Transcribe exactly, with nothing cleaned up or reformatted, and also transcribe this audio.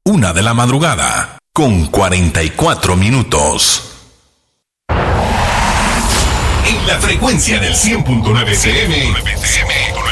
Una de la madrugada, con cuarenta y cuatro minutos. En la frecuencia del cien punto nueve F M,